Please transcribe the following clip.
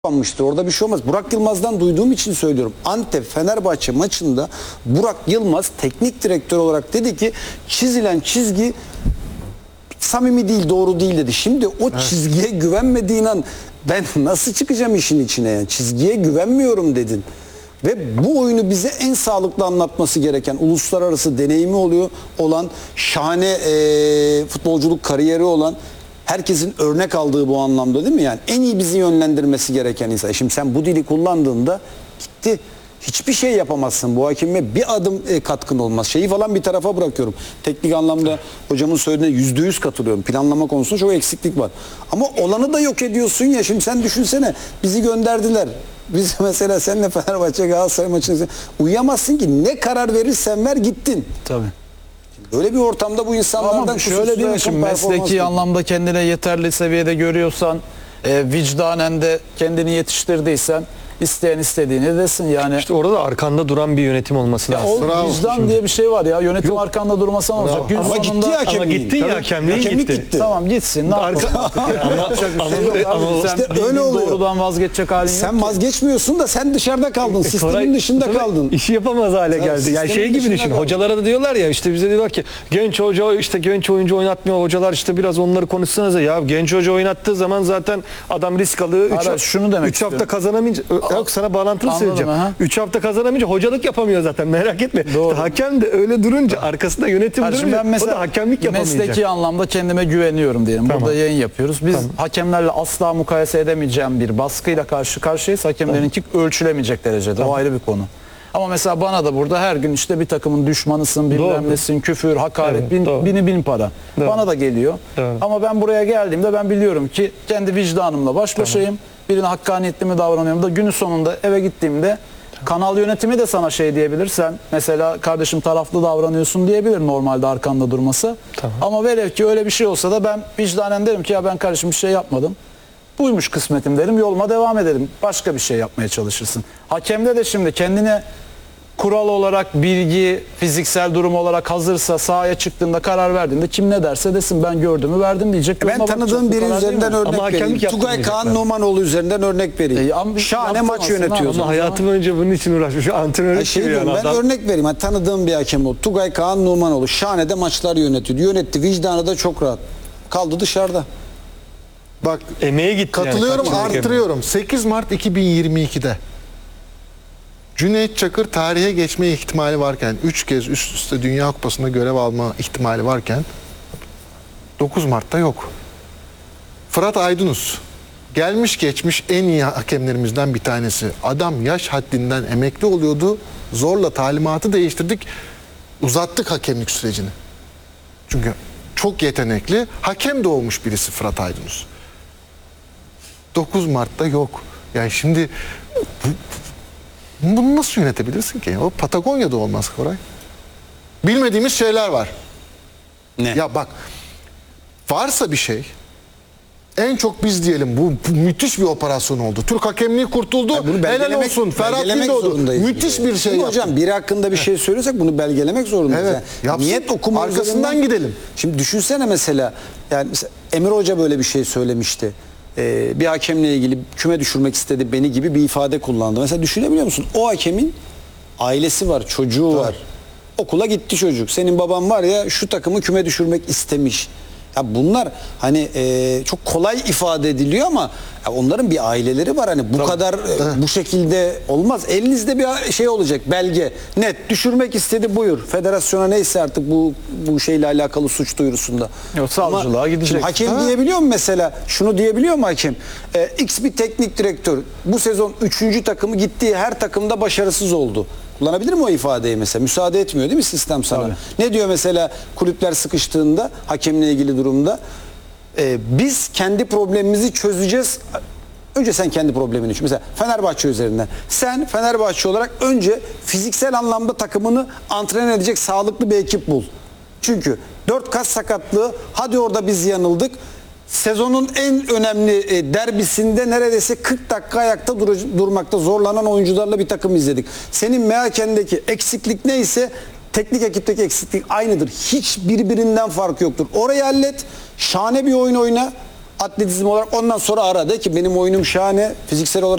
Yapmamıştır. Orada bir şey olmaz. Burak Yılmaz'dan duyduğum için söylüyorum. Antep Fenerbahçe maçında Burak Yılmaz teknik direktör olarak dedi ki çizilen çizgi samimi değil, doğru değil dedi. Şimdi o çizgiye güvenmediğin an ben nasıl çıkacağım işin içine yani? Çizgiye güvenmiyorum dedin. Ve bu oyunu bize en sağlıklı anlatması gereken, uluslararası deneyimi olan, şahane futbolculuk kariyeri olan, herkesin örnek aldığı bu anlamda değil mi? Yani en iyi bizi yönlendirmesi gereken insan. Şimdi sen bu dili kullandığında gitti. Hiçbir şey yapamazsın. Bu hakeme bir adım katkın olmaz. Şeyi falan bir tarafa bırakıyorum. Teknik anlamda hocamın söylediğine %100 katılıyorum. Planlama konusunda çok eksiklik var. Ama olanı da yok ediyorsun ya. Şimdi sen düşünsene. Bizi gönderdiler. Biz mesela seninle Fenerbahçe Galatasaray maçında uyuyamazsın ki. Ne karar verirsen ver gittin. Tabii. Böyle bir ortamda bu insanlardan ama şöyle değil mi şimdi mesleki anlamda kendine yeterli seviyede görüyorsan, vicdanen de kendini yetiştirdiysen isteyen istediğini desin yani. İşte orada da arkanda duran bir yönetim olması lazım. O vicdan diye bir şey var ya. Yönetim arkanda durmasa ne olacak? Gün ama sonunda gitti hakemliğin. Ama gittin ya, hakemliğin gitti. Tamam gitsin. Ne yapalım? işte öyle oluyor. Doğrudan vazgeçecek halin yok. Sen vazgeçmiyorsun da sen dışarıda kaldın. Sistemin dışında kaldın. İşi yapamaz hale geldi. Yani şey gibi düşün. Hocalara da diyorlar ya, işte bize diyorlar ki genç hoca, işte genç oyuncu oynatmıyor hocalar, işte biraz onları konuşsanıza ya. Genç hoca oynattığı zaman zaten adam risk alıyor. Şunu demek 3 hafta kazanamayınca, yok sana bağlantılı söyleyeceğim. 3 hafta kazanamayınca hocalık yapamıyor zaten, merak etme. İşte hakem de öyle durunca, arkasında yönetim durunca o da hakemlik yapamayacak. Mesleki anlamda kendime güveniyorum diyelim. Tamam. Burada yayın yapıyoruz. Biz hakemlerle asla mukayese edemeyeceğim bir baskıyla karşı karşıyayız. Hakemlerinki ölçülemeyecek derecede. O ayrı bir konu. Ama mesela bana da burada her gün işte bir takımın düşmanısın, bilmem nesin, küfür, hakaret, bin para. Doğru. Bana da geliyor. Doğru. Ama ben buraya geldiğimde ben biliyorum ki kendi vicdanımla baş başayım. Birine hakkaniyetli mi davranıyorum da günün sonunda eve gittiğimde kanal yönetimi de sana şey diyebilir. Sen mesela kardeşim taraflı davranıyorsun diyebilir normalde arkanda durması. Ama velev ki öyle bir şey olsa da ben vicdanen derim ki ya ben kardeşim bir şey yapmadım. Buymuş kısmetim derim, yoluma devam edelim. Başka bir şey yapmaya çalışırsın. Hakemde de şimdi kendine kural olarak, bilgi, fiziksel durum olarak hazırsa, sahaya çıktığında, karar verdiğinde kim ne derse desin ben gördüğümü verdim diyecek. Ben tanıdığım biri üzerinden örnek vereyim. Tugay Kaan Numanoğlu üzerinden örnek vereyim. Şahane maç yönetiyor. Ama hayatım önce bunun için uğraşmış. Antrenörlük gibi yani ben örnek vereyim. Yani tanıdığım bir hakem o. Tugay Kaan Numanoğlu. Şahane de maçlar yönetiyor. Yönetti. Vicdanı da çok rahat. Kaldı dışarıda. Bak emeğe gitti. Katılıyorum, yani, artırıyorum. 8 Mart 2022'de Cüneyt Çakır tarihe geçme ihtimali varken, 3 kez üst üste Dünya Kupası'nda görev alma ihtimali varken 9 Mart'ta yok. Fırat Aydınus gelmiş geçmiş en iyi hakemlerimizden bir tanesi. Adam yaş haddinden emekli oluyordu. Zorla talimatı değiştirdik. Uzattık hakemlik sürecini. Çünkü çok yetenekli, hakem de olmuş birisi Fırat Aydınus. 9 Mart'ta yok. Yani şimdi bunu nasıl yönetebilirsin ki? O Patagonya'da olmaz Koray. Bilmediğimiz şeyler var. Ne? Ya bak, varsa bir şey, en çok biz diyelim bu müthiş bir operasyon oldu. Türk hakemliği kurtuldu. Helal olsun. Ferhat Gündoğdu. Müthiş bir şey yaptı. Hocam biri hakkında bir şey söylüyorsak bunu belgelemek zorundayız. Evet. Yani niyet okuma arkasından gidelim. Şimdi düşünsene mesela, yani mesela Emre Hoca böyle bir şey söylemişti. Bir hakemle ilgili küme düşürmek istedi beni gibi bir ifade kullandı. Mesela düşünebiliyor musun? O hakemin ailesi var, çocuğu var. Okula gitti çocuk. Senin baban var ya şu takımı küme düşürmek istemiş. Ya bunlar hani çok kolay ifade ediliyor ama ya onların bir aileleri var, hani bu kadar bu şekilde olmaz. Elinizde bir şey olacak, belge, net düşürmek istedi, buyur. Federasyona neyse artık bu şeyle alakalı suç duyurusunda. Yok, savcılığa gidecek. Hakem diyebiliyor mu mesela? Şunu diyebiliyor mu hakem? X bir teknik direktör bu sezon 3. takımı gittiği her takımda başarısız oldu. Kullanabilir mi o ifadeyi mesela? Müsaade etmiyor değil mi sistem sana? Tabii. Ne diyor mesela kulüpler sıkıştığında hakemle ilgili durumda? Biz kendi problemimizi çözeceğiz. Önce sen kendi problemini düşün. Mesela Fenerbahçe üzerinden. Sen Fenerbahçe olarak önce fiziksel anlamda takımını antren edecek sağlıklı bir ekip bul. Çünkü 4 kas sakatlığı, hadi orada biz yanıldık. Sezonun en önemli derbisinde neredeyse 40 dakika ayakta durmakta zorlanan oyuncularla bir takım izledik. Senin MHK'ndeki eksiklik neyse teknik ekipteki eksiklik aynıdır. Hiç birbirinden farkı yoktur. Orayı hallet, şahane bir oyun oyna. atletizm olarak ondan sonra ara de ki benim oyunum şahane, fiziksel olarak